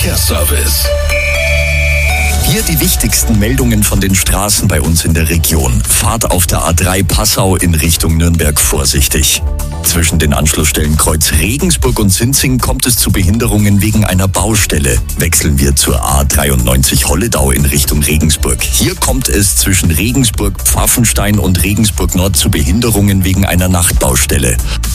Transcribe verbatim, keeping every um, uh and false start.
Verkehrsservice. Hier die wichtigsten Meldungen von den Straßen bei uns in der Region. Fahrt auf der A drei Passau in Richtung Nürnberg vorsichtig. Zwischen den Anschlussstellen Kreuz Regensburg und Sinzing kommt es zu Behinderungen wegen einer Baustelle. Wechseln wir zur A dreiundneunzig Holledau in Richtung Regensburg. Hier kommt es zwischen Regensburg, Pfaffenstein und Regensburg Nord zu Behinderungen wegen einer Nachtbaustelle.